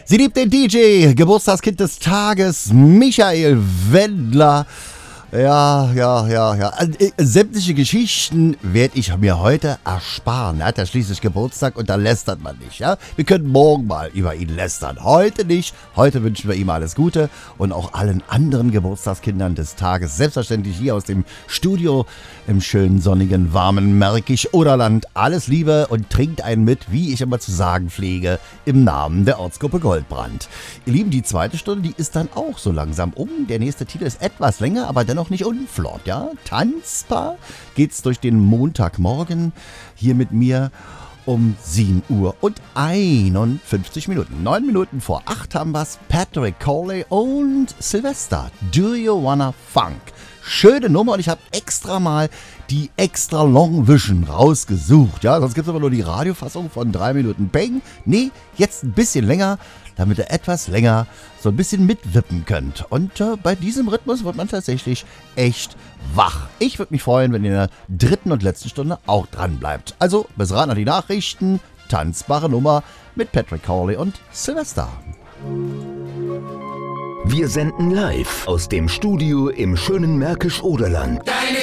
Sie liebt den DJ, Geburtstagskind des Tages, Michael Wendler. Ja. Sämtliche Geschichten werde ich mir heute ersparen. Er hat ja schließlich Geburtstag und da lästert man nicht. Ja? Wir können morgen mal über ihn lästern. Heute nicht. Heute wünschen wir ihm alles Gute und auch allen anderen Geburtstagskindern des Tages. Selbstverständlich hier aus dem Studio im schönen, sonnigen, warmen Märkisch-Oderland. Alles Liebe und trinkt einen mit, wie ich immer zu sagen pflege, im Namen der Ortsgruppe Goldbrand. Ihr Lieben, die zweite Stunde, die ist dann auch so langsam um. Der nächste Titel ist etwas länger, aber dennoch nicht unflott, ja? Tanzbar geht's durch den Montagmorgen hier mit mir um 7 Uhr und 51 Minuten. 9 Minuten vor 8 haben wir's. Patrick Coley und Sylvester. Do You Wanna Funk? Schöne Nummer und ich habe extra mal die Extra Long Vision rausgesucht. Ja, sonst gibt es aber nur die Radiofassung von 3 Minuten Bang. Nee, jetzt ein bisschen länger, damit ihr etwas länger so ein bisschen mitwippen könnt. Und bei diesem Rhythmus wird man tatsächlich echt wach. Ich würde mich freuen, wenn ihr in der dritten und letzten Stunde auch dran bleibt. Also, bis ran an die Nachrichten. Tanzbare Nummer mit Patrick Coley und Sylvester. Wir senden live aus dem Studio im schönen Märkisch-Oderland.